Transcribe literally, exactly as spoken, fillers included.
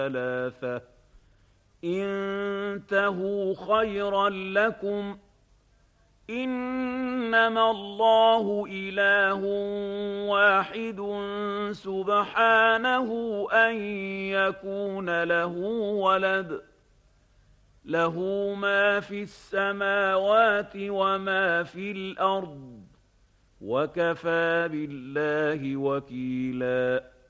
ثلاثة انتهوا خيرا لكم إنما الله إله واحد سبحانه أن يكون له ولد له ما في السماوات وما في الأرض وكفى بالله وكيلا